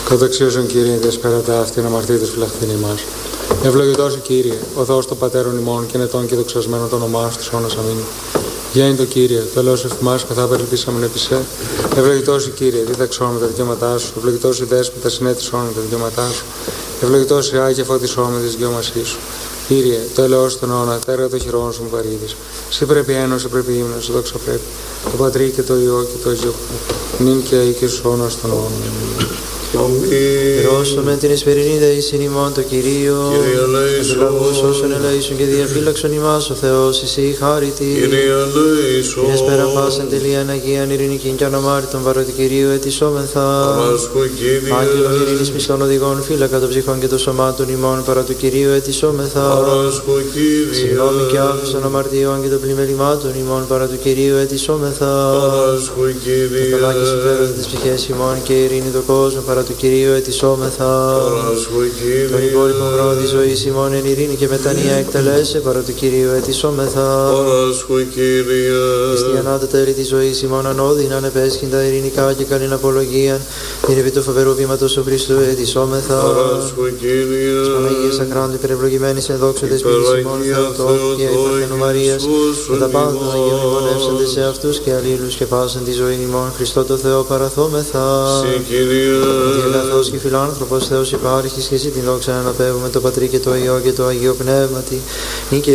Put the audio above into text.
Καταξίωσον Κύριε, δεσπέρατα αυτήν αμαρτήτες φυλαχθήν ημάς. Ευλογητός ο Κύριε, ο Θεός των πατέρων ημών και νετών και δοξασμένων το όνομά σου της αιώνας αμήν. Γέννη το Κύριε, το ελαιός ευθυμάς καθά περιλυπήσαμεν επί σε. Ευλογητός ο Κύριε, δίδαξόν με τα δικαιώματά σου. Ευλογητός η δέσποτα συνέτησόν με τα δικαιώματά σου. Ευλογητός η Άγια φωτισόν με τις δικαιώμασή σου. Κύριε, το ελαιός των αιώνα, τέργα το χειρόν σου μου παρήδεις. Συ πρέπει ένωση, πρέπει ύμνος, δόξα πρέπει. Το Πατρί και το Υιό και το Αγίο Πνεύμα. Νυν και αεί και στους αιώνας των αιώνων. Ρώσομεν την εσπερινή δεήσιν ημών το Κυρίο. Κύριε ελέησον. Αντιλαβούς όσων ελέησον και διαφύλαξον ημάς ο Θεός εσύ χάριτη. Κύριε ελέησον. Την εσπέρα πάσεν τελείαν Αγίαν ειρηνικήν και αναμάρτητον παρότι Κυρίου ετισόμεθα. Παράσκο Κύριε. Άγγελον ειρήνης μισθών οδηγών φύλακα των ψυχών και των σωμάτων ημών παρά του Κυρίου ετισόμεθα. Παράσκο Κύριε. Συγγνώμη και άφης των αμαρτιών και των πλημελημάτων ημών παρά του Κυρίου ετισόμεθα. Παράσκο Κύριε. Καλά και συμφέροντα τις ψυχές ημών και ειρήνη το κόσμο παρά του Κυρίου ετισόμεθα. Παράσκο Κύριε. Τον υπόλοιπο χρόνο της ζωής ημών εν ειρήνη και μετανία εκτελέσε παρά του Κυρίου ετισόμεθα. Παράσκο Κύριε. Χριστιανά τέλη της ζωής ημών ανώδυναν επέσχυντα ειρηνικά και καλήν απολογίαν την επί του φοβερού βήματος του Χριστού ετισόμεθα. Παράσκο Κύριε. Της Παναγίας Ακράντου υπερευλογημένης εν δόξου της ποιής ημών Θεοτόκου και υπερθενού Μαρίας και τα πάντα των Αγίων ημωνεύσαντες σε αυτούς και αλλήλους και πάσαν τη ζωή ημών Χριστό το Θεό παραθόμεθα. Συ Κύριε. Ότι αγαθός και φιλάνθρωπος Θεός υπάρχεις και εσύ την δόξα να αναπέμπουμε το Πατρί και το Υιό και το Αγίο Πνεύματι νη και